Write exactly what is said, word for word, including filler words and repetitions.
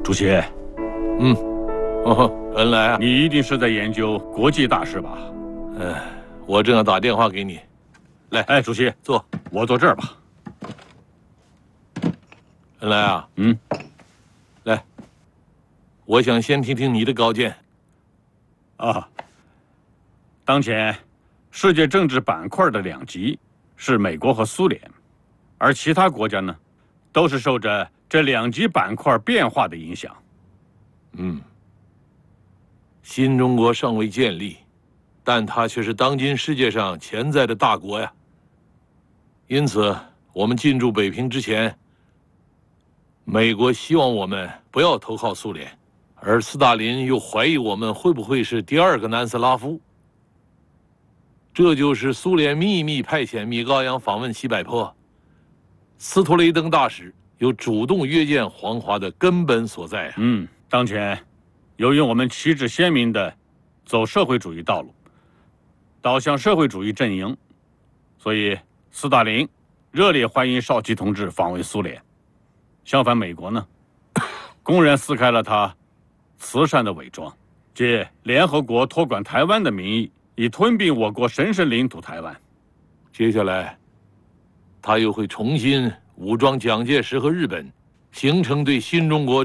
主席， 嗯，哦，恩来啊， 你一定是在研究国际大事吧？ 嗯，我正要打电话给你。来， 哎，主席， 坐， 我坐这儿吧。 恩来啊， 嗯， 来，我想先听听你的高见。 啊，当前世界政治板块的两极是美国和苏联，而其他国家呢，都是受着这两极板块变化的影响。 嗯，新中国尚未建立，但它却是当今世界上潜在的大国呀。因此，我们进驻北平之前，美国希望我们不要投靠苏联，而斯大林又怀疑我们会不会是第二个南斯拉夫。这就是苏联秘密派遣米高扬访问西柏坡，斯托雷登大使又主动约见黄华的根本所在啊。 嗯，当前，由于我们旗帜鲜明的走社会主义道路，导向社会主义阵营，所以斯大林热烈欢迎少奇同志访问苏联。相反，美国呢，公然撕开了他慈善的伪装，借联合国托管台湾的名义，以吞并我国神圣领土台湾。 接下来，他又会重新武装蒋介石和日本，形成对新中国